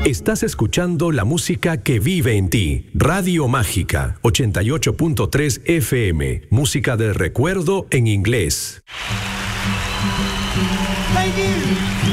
Estás escuchando la música que vive en ti. Radio Mágica 88.3 FM. Música de recuerdo en inglés. Thank you.